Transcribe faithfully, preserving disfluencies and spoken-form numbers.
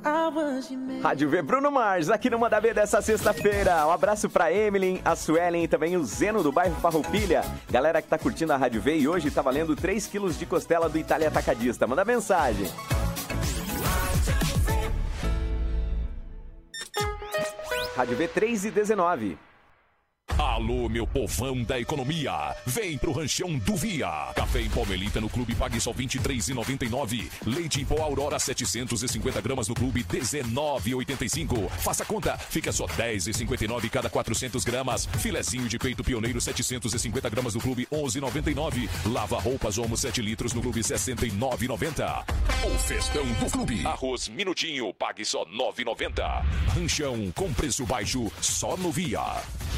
Rádio V, Bruno Mars, aqui no Manda B dessa sexta-feira. Um abraço pra Emily, a Suelen e também o Zeno do bairro Farroupilha. Galera que tá curtindo a Rádio V e hoje tá valendo três quilos de costela do Itália Atacadista. Manda mensagem. Rádio V três e dezenove. Alô, meu povão da economia, vem pro Ranchão do Via. Café em pó Melita no clube pague só vinte e três reais e noventa e nove centavos. Leite em pó Aurora setecentos e cinquenta gramas no clube dezenove reais e oitenta e cinco centavos. Faça conta, fica só dez reais e cinquenta e nove centavos cada quatrocentos gramas. Filezinho de peito pioneiro setecentos e cinquenta gramas no clube onze reais e noventa e nove centavos. Lava roupas Omo sete litros no clube sessenta e nove reais e noventa centavos. O festão do clube. Arroz Minutinho, pague só nove reais e noventa centavos. Ranchão com preço baixo só no Via.